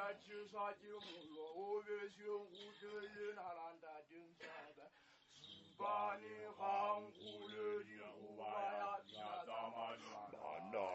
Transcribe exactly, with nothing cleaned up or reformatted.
呀，就啥就木落，我别学我的人那烂大顶下的，十八年哈。